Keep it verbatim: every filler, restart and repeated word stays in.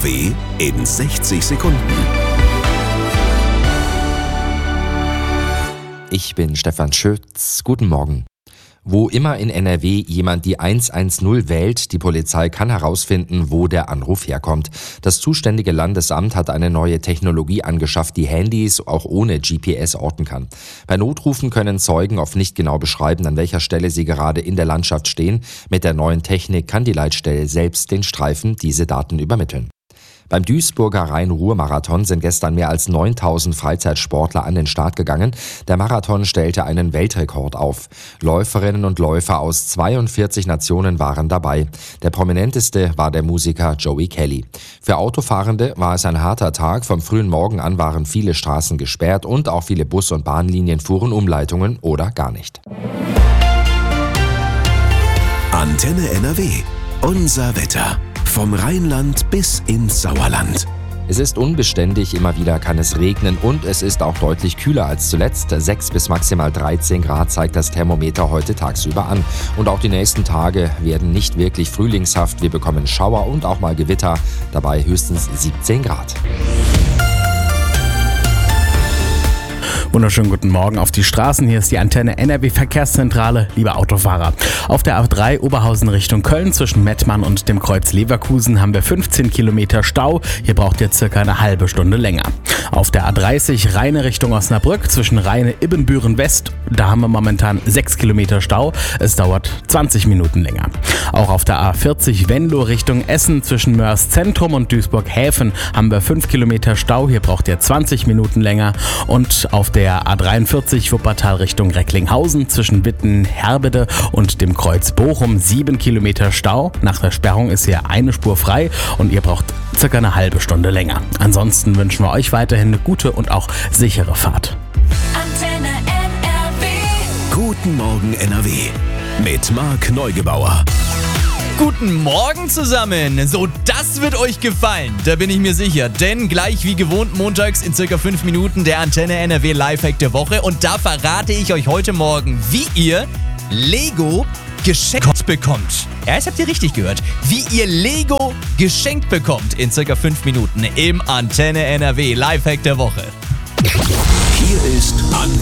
W in sechzig Sekunden. Ich bin Stefan Schütz. Guten Morgen. Wo immer in N R W jemand die eins eins null wählt, die Polizei kann herausfinden, wo der Anruf herkommt. Das zuständige Landesamt hat eine neue Technologie angeschafft, die Handys auch ohne G P S orten kann. Bei Notrufen können Zeugen oft nicht genau beschreiben, an welcher Stelle sie gerade in der Landschaft stehen. Mit der neuen Technik kann die Leitstelle selbst den Streifen diese Daten übermitteln. Beim Duisburger Rhein-Ruhr-Marathon sind gestern mehr als neuntausend Freizeitsportler an den Start gegangen. Der Marathon stellte einen Weltrekord auf. Läuferinnen und Läufer aus zweiundvierzig Nationen waren dabei. Der prominenteste war der Musiker Joey Kelly. Für Autofahrende war es ein harter Tag. Vom frühen Morgen an waren viele Straßen gesperrt und auch viele Bus- und Bahnlinien fuhren Umleitungen oder gar nicht. Antenne N R W. Unser Wetter. Vom Rheinland bis ins Sauerland. Es ist unbeständig, immer wieder kann es regnen und es ist auch deutlich kühler als zuletzt. sechs bis maximal dreizehn Grad zeigt das Thermometer heute tagsüber an. Und auch die nächsten Tage werden nicht wirklich frühlingshaft. Wir bekommen Schauer und auch mal Gewitter, dabei höchstens siebzehn Grad. Wunderschönen guten Morgen auf die Straßen. Hier ist die Antenne N R W Verkehrszentrale, liebe Autofahrer. Auf der A drei Oberhausen Richtung Köln zwischen Mettmann und dem Kreuz Leverkusen haben wir fünfzehn Kilometer Stau. Hier braucht ihr circa eine halbe Stunde länger. Auf der A dreißig Rheine Richtung Osnabrück zwischen Rheine-Ibbenbüren West, da haben wir momentan sechs Kilometer Stau. Es dauert zwanzig Minuten länger. Auch auf der A vierzig Venlo Richtung Essen zwischen Mörs Zentrum und Duisburg-Häfen haben wir fünf Kilometer Stau. Hier braucht ihr zwanzig Minuten länger. Und auf der Der A dreiundvierzig Wuppertal Richtung Recklinghausen zwischen Witten-Herbede und dem Kreuz Bochum sieben Kilometer Stau. Nach der Sperrung ist hier eine Spur frei und ihr braucht circa eine halbe Stunde länger. Ansonsten wünschen wir euch weiterhin eine gute und auch sichere Fahrt. Antenne N R W. Guten Morgen N R W. Mit Marc Neugebauer. Guten Morgen zusammen! So, das wird euch gefallen, da bin ich mir sicher. Denn gleich wie gewohnt montags in circa fünf Minuten der Antenne N R W Lifehack der Woche. Und da verrate ich euch heute Morgen, wie ihr Lego geschenkt bekommt. Ja, das habt ihr richtig gehört. Wie ihr Lego geschenkt bekommt in circa fünf Minuten im Antenne N R W Lifehack der Woche. Hier ist Antenne